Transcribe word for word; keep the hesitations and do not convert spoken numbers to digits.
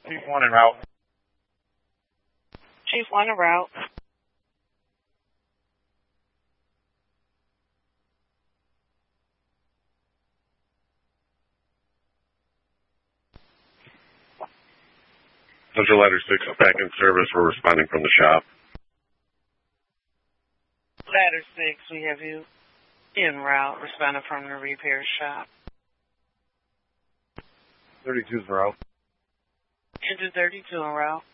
Chief one en route. Chief one en route. Central Ladder six back in service. We're responding from the shop. Ladder six, we have you en route, responding from the repair shop. thirty-two's en route. Engine thirty-two en route.